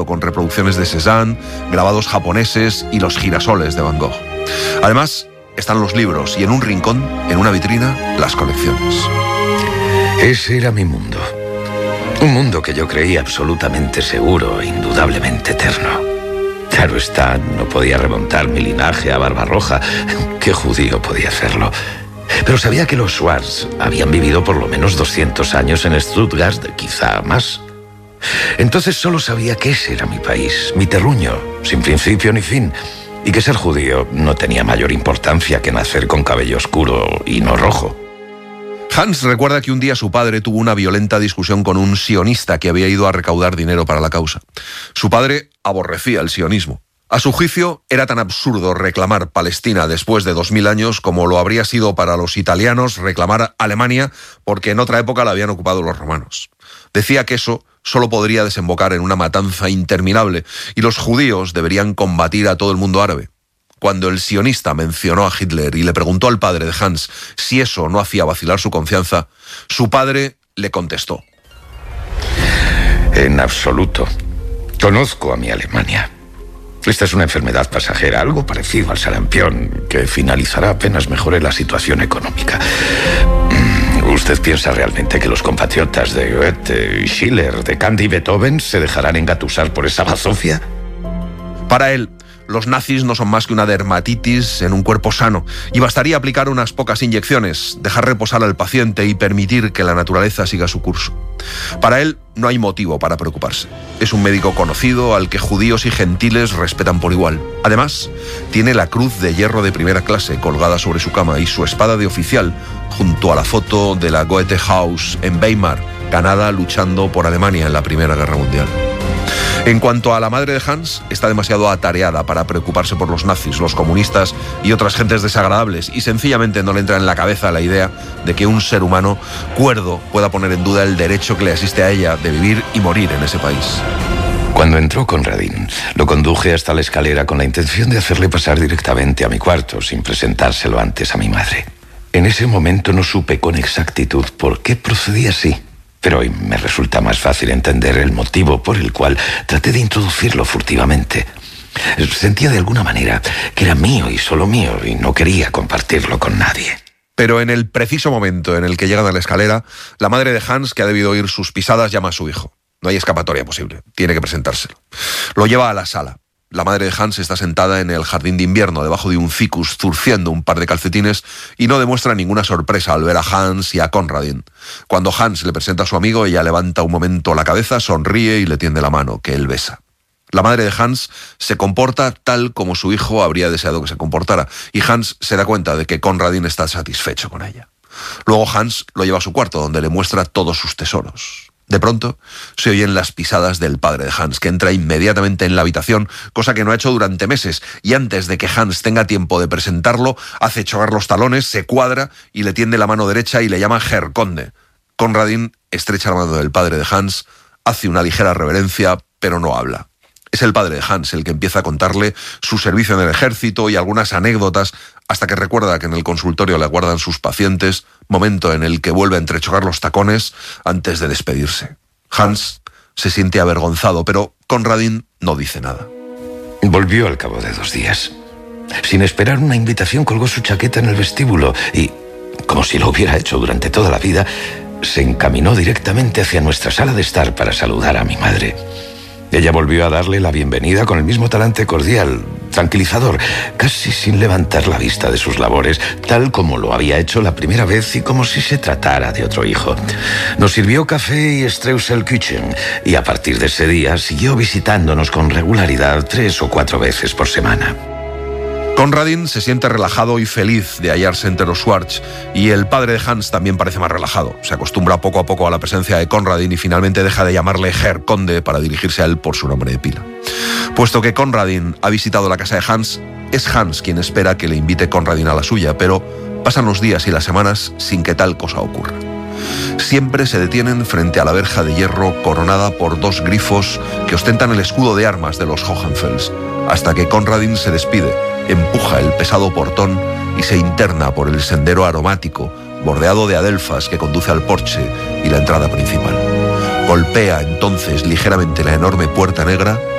con reproducciones de Cézanne, grabados japoneses y los girasoles de Van Gogh. Además, están los libros y en un rincón, en una vitrina, las colecciones. Ese era mi mundo. Un mundo que yo creía absolutamente seguro e indudablemente eterno. Claro está, no podía remontar mi linaje a Barbarroja. ¿Qué judío podía hacerlo? Pero sabía que los Schwartz habían vivido por lo menos 200 años en Stuttgart, quizá más. Entonces solo sabía que ese era mi país, mi terruño, sin principio ni fin, y que ser judío no tenía mayor importancia que nacer con cabello oscuro y no rojo. Hans recuerda que un día su padre tuvo una violenta discusión con un sionista que había ido a recaudar dinero para la causa. Su padre aborrecía el sionismo. A su juicio, era tan absurdo reclamar Palestina después de 2000 años como lo habría sido para los italianos reclamar Alemania porque en otra época la habían ocupado los romanos. Decía que eso solo podría desembocar en una matanza interminable y los judíos deberían combatir a todo el mundo árabe. Cuando el sionista mencionó a Hitler y le preguntó al padre de Hans si eso no hacía vacilar su confianza, su padre le contestó: En absoluto. Conozco a mi Alemania. Esta es una enfermedad pasajera, algo parecido al sarampión, que finalizará apenas mejore la situación económica. ¿Usted piensa realmente que los compatriotas de Goethe, Schiller, de Kant y Beethoven se dejarán engatusar por esa bazofia? Para él, los nazis no son más que una dermatitis en un cuerpo sano y bastaría aplicar unas pocas inyecciones, dejar reposar al paciente y permitir que la naturaleza siga su curso. Para él no hay motivo para preocuparse. Es un médico conocido al que judíos y gentiles respetan por igual. Además, tiene la cruz de hierro de primera clase colgada sobre su cama y su espada de oficial junto a la foto de la Goethe House en Weimar, Canadá, luchando por Alemania en la Primera Guerra Mundial. En cuanto a la madre de Hans, está demasiado atareada para preocuparse por los nazis, los comunistas y otras gentes desagradables, y sencillamente no le entra en la cabeza la idea de que un ser humano cuerdo pueda poner en duda el derecho que le asiste a ella de vivir y morir en ese país. Cuando entró Conradin, lo conduje hasta la escalera con la intención de hacerle pasar directamente a mi cuarto, sin presentárselo antes a mi madre. En ese momento no supe con exactitud por qué procedía así. Pero hoy me resulta más fácil entender el motivo por el cual traté de introducirlo furtivamente. Sentía de alguna manera que era mío y solo mío y no quería compartirlo con nadie. Pero en el preciso momento en el que llegan a la escalera, la madre de Hans, que ha debido oír sus pisadas, llama a su hijo. No hay escapatoria posible, tiene que presentárselo. Lo lleva a la sala. La madre de Hans está sentada en el jardín de invierno, debajo de un ficus, zurciendo un par de calcetines, y no demuestra ninguna sorpresa al ver a Hans y a Conradin. Cuando Hans le presenta a su amigo, ella levanta un momento la cabeza, sonríe y le tiende la mano, que él besa. La madre de Hans se comporta tal como su hijo habría deseado que se comportara, y Hans se da cuenta de que Conradin está satisfecho con ella. Luego Hans lo lleva a su cuarto, donde le muestra todos sus tesoros. De pronto, se oyen las pisadas del padre de Hans, que entra inmediatamente en la habitación, cosa que no ha hecho durante meses, y antes de que Hans tenga tiempo de presentarlo, hace chocar los talones, se cuadra y le tiende la mano derecha y le llama Herr Conde. Conradin estrecha la mano del padre de Hans, hace una ligera reverencia, pero no habla. Es el padre de Hans el que empieza a contarle su servicio en el ejército y algunas anécdotas, hasta que recuerda que en el consultorio le aguardan sus pacientes, momento en el que vuelve a entrechocar los tacones antes de despedirse. Hans se siente avergonzado, pero Conradin no dice nada. Volvió al cabo de 2 días. Sin esperar una invitación, colgó su chaqueta en el vestíbulo y, como si lo hubiera hecho durante toda la vida, se encaminó directamente hacia nuestra sala de estar para saludar a mi madre. Ella volvió a darle la bienvenida con el mismo talante cordial, tranquilizador, casi sin levantar la vista de sus labores, tal como lo había hecho la primera vez y como si se tratara de otro hijo. Nos sirvió café y Streuselkuchen, y a partir de ese día siguió visitándonos con regularidad 3 o 4 veces por semana. Conradin se siente relajado y feliz de hallarse entre los Schwartz, y el padre de Hans también parece más relajado. Se acostumbra poco a poco a la presencia de Conradin y finalmente deja de llamarle Herr Conde para dirigirse a él por su nombre de pila. Puesto que Conradin ha visitado la casa de Hans, es Hans quien espera que le invite Conradin a la suya, pero pasan los días y las semanas sin que tal cosa ocurra. Siempre se detienen frente a la verja de hierro coronada por 2 grifos que ostentan el escudo de armas de los Hohenfels, hasta que Conradin se despide, empuja el pesado portón y se interna por el sendero aromático bordeado de adelfas que conduce al porche y la entrada principal. Golpea entonces ligeramente la enorme puerta negra